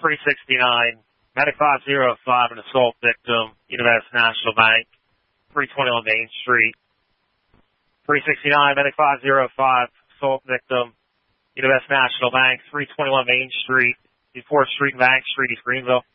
369, Medic 505, an assault victim, Univest National Bank, 321 Main Street. 369, Medic 505, assault victim, Univest National Bank, 321 Main Street, 4th Street, Bank Street, East Greenville.